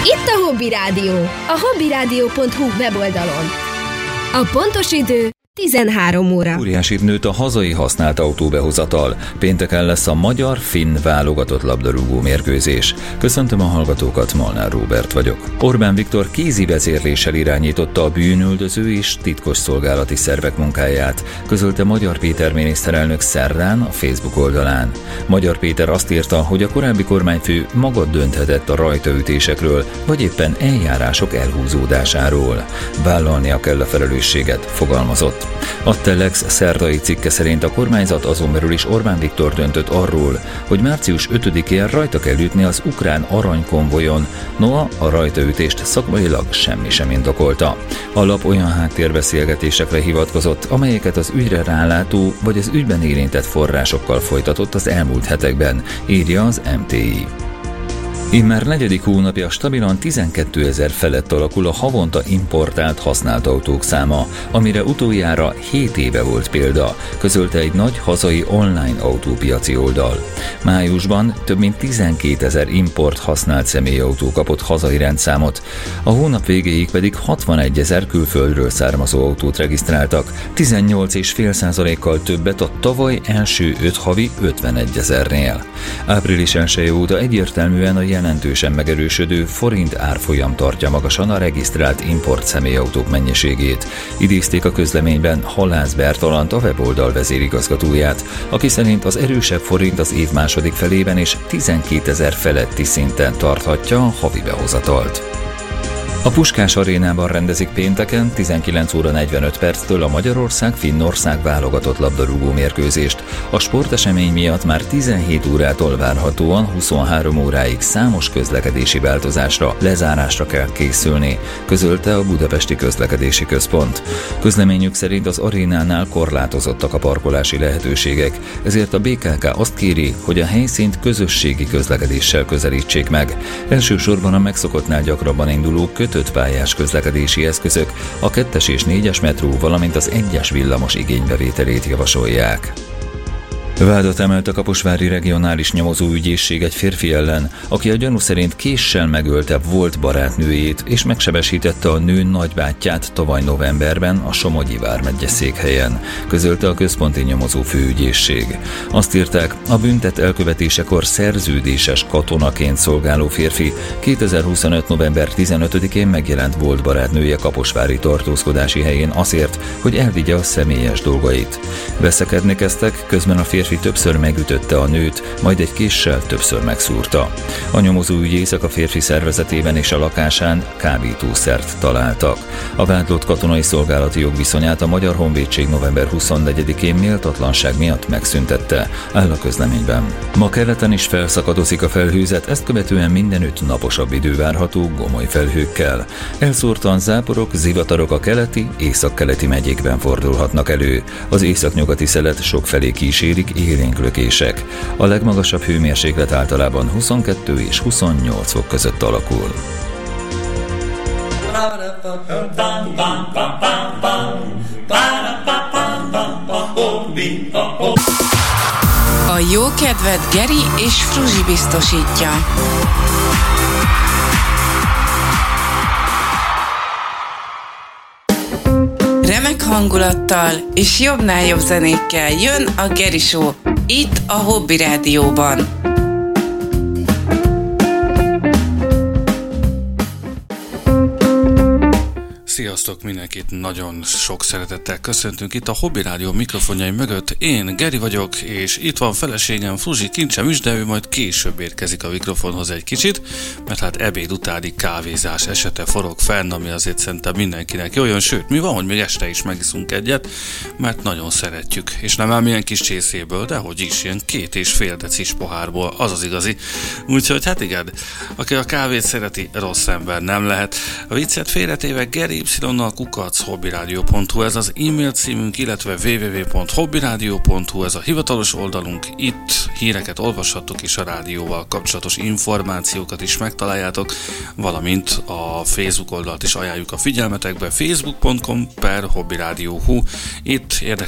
Itt a Hobby Rádió, a hobbyradio.hu weboldalon. A pontos idő 13 óra. Óriásit nőtt a hazai használt autóbehozatal. Pénteken lesz a magyar-finn válogatott labdarúgó mérkőzés. Köszöntöm a hallgatókat, Molnár Róbert vagyok. Orbán Viktor kézi vezérléssel irányította a bűnüldöző és titkos szolgálati szervek munkáját, közölte Magyar Péter miniszterelnök szerdán a Facebook oldalán. Magyar Péter azt írta, hogy a korábbi kormányfő maga dönthetett a rajtaütésekről, vagy éppen eljárások elhúzódásáról. Vállalnia kell a felelősséget, fogalmazott. A Telex szerdai cikke szerint a kormányzat azon belül is Orbán Viktor döntött arról, hogy március 5-én rajta kell ütni az ukrán aranykonvojon, noha a rajtaütést szakmailag semmi sem indokolta. A lap olyan háttérbeszélgetésekre hivatkozott, amelyeket az ügyre rálátó vagy az ügyben érintett forrásokkal folytatott az elmúlt hetekben, írja az MTI. Immár 4. hónapja stabilan 12 000 felett alakul a havonta importált használt autók száma, amire utoljára 7 éve volt példa, közölte egy nagy hazai online autópiaci oldal. Májusban több mint 12 000 import használt személyautó kapott hazai rendszámot, a hónap végéig pedig 61 000 külföldről származó autót regisztráltak, 18,5%-kal többet a tavaly első 5 havi 51 000-nél. Április 1 óta egyértelműen a jelentősen megerősödő forint árfolyam tartja magasan a regisztrált import személyautók mennyiségét. Idézték a közleményben Halász Bertalant, a weboldal vezérigazgatóját, aki szerint az erősebb forint az év második felében és 12 000 feletti szinten tarthatja a havi behozatalt. A Puskás Arénában rendezik pénteken 19 óra 45 perctől a Magyarország-Finnország válogatott labdarúgó mérkőzést. A sportesemény miatt már 17 órától várhatóan 23 óráig számos közlekedési változásra, lezárásra kell készülni, közölte a Budapesti Közlekedési Központ. Közleményük szerint az arénánál korlátozottak a parkolási lehetőségek, ezért a BKK azt kéri, hogy a helyszínt közösségi közlekedéssel közelítsék meg. Elsősorban a megszokottnál gyakrabban induló kötött pályás közlekedési eszközök, a 2-es és 4-es metró, valamint az 1-es villamos igénybevételét javasolják. Vádat emelt a Kaposvári Regionális Nyomozóügyészség egy férfi ellen, aki a gyanú szerint késsel megölte volt barátnőjét és megsebesítette a nő nagybátyját tavaly novemberben a Somogyi vármegye székhelyen, közölte a Központi Nyomozó Főügyészség. Azt írták, a büntet elkövetésekor szerződéses katonaként szolgáló férfi 2025. november 15-én megjelent volt barátnője kaposvári tartózkodási helyén azért, hogy elvigye a személyes dolgait. Veszekedni kezdtek, közben a férfi többször megütötte a nőt, majd egy késsel többször megszúrta. A nyomozóügyészek a férfi szervezetében és a lakásán kábítószert találtak. A vádlott katonai szolgálati jogviszonyát a Magyar Honvédség november 24-én méltatlanság miatt megszüntette, áll a közleményben. Ma keleten is felszakadozik a felhőzet, ezt követően mindenütt naposabb idő várható gomoly felhőkkel. Elszórtan záporok, zivatarok a keleti, északkeleti megyékben fordulhatnak elő. Az északnyugati szelet sokfelé kísérik élénk lökések. A legmagasabb hőmérséklet általában 22 és 28 fok között alakul. A jó kedvet Geri és Fruzsi biztosítja. Remek hangulattal és jobbnál jobb zenékkel jön a Geri Show, itt a Hobby Rádióban. Sziasztok, mindenkit nagyon sok szeretettel köszöntünk itt a Hobby Rádió mikrofonjai mögött. Én Geri vagyok, és itt van feleségem Fruzsi kincsem is, de ő majd később érkezik a mikrofonhoz egy kicsit, mert hát ebéd utáni kávézás esete forog fenn, ami azért szerintem mindenkinek jó jön, sőt, mi van, hogy még este is megiszunk egyet, mert nagyon szeretjük, és nem ám ilyen kis csészéből, de hogy is, ilyen 2,5 decis pohárból, az az igazi. Úgyhogy hát igen, aki a kávét szereti, rossz ember nem lehet. A viccet félretéve Geri y@hobbyradio.hu ez az e-mail címünk, illetve www.hobbyradio.hu ez a hivatalos oldalunk. Itt híreket olvashattok, és a rádióval kapcsolatos információkat is megtaláljátok, valamint a Facebook oldalt is ajánljuk a figyelmetekbe, facebook.com/hobbyradio.hu. Itt érdekes